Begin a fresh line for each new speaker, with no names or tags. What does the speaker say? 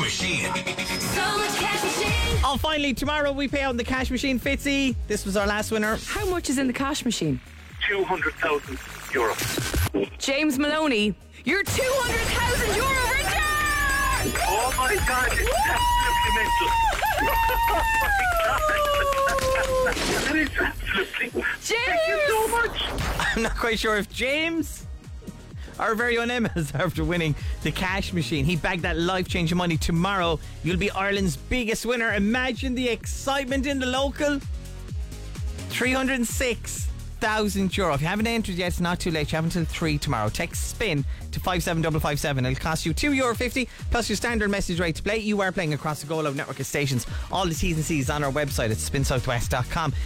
Machine.
So much cash machine.
Oh, finally, tomorrow we pay out in the cash machine. Fitzy, this was our last winner.
How much is in the cash machine?
€200,000.
James Maloney, you're €200,000 richer!
Oh my God, it's absolutely mental. That is absolutely. Thank you so much.
I'm not quite sure if James, our very own Emma's, after winning the cash machine, he bagged that life-changing money. Tomorrow, you'll be Ireland's biggest winner. Imagine the excitement in the local. €306,000. If you haven't entered yet, it's not too late. You have until 3 tomorrow. Text SPIN to 57557. It'll cost you €2.50 plus your standard message rate to play. You are playing across the Go Loud network of stations. All the T's and C's on our website at spinsouthwest.com.